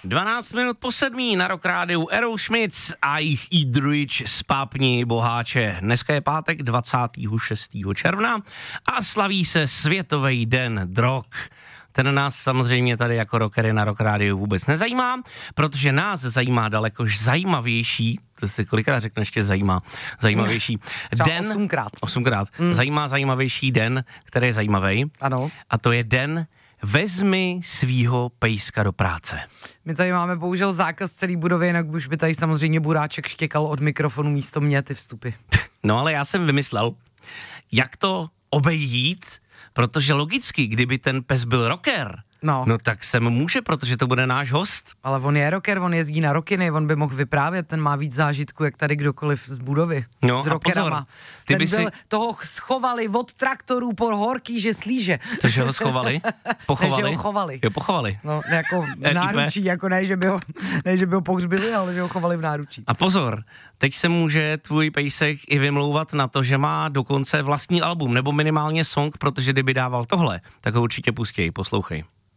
12 minut po 7 na Rock Rádiu Aerosmith a jich Idruič z Pápni Boháče. Dneska je pátek 26. června a slaví se Světový den drog. Ten nás samozřejmě tady jako rockery na Rock Rádiu vůbec nezajímá, protože nás zajímá dalekož zajímavější, to si kolikrát řekne ještě zajímavější den. Osmkrát. Zajímavější den, který je zajímavý. Ano. A to je den Vezmi svýho pejska do práce. My tady máme bohužel zákaz celý budovy, jinak už by tady samozřejmě Buráček štěkal od mikrofonu místo mě ty vstupy. No ale já jsem vymyslel, jak to obejít, protože logicky, kdyby ten pes byl rocker, no tak se může, protože to bude náš host. Ale on je rocker, on jezdí na rockiny, on by mohl vyprávět, ten má víc zážitku, jak tady kdokoliv z budovy. No s rockerama. Pozor, toho schovali od traktorů po horký, že slíže. To, že ho schovali? Pochovali? Ne, že ho chovali. Jo, pochovali. No, jako v náručí, jako ne, že by ho pohřbili, ale že ho chovali v náručí. A pozor, teď se může tvůj pejsek i vymlouvat na to, že má dokonce vlastní album, nebo minimálně song, protože kdyby dával tohle, tak ho určitě pustí, poslouchej.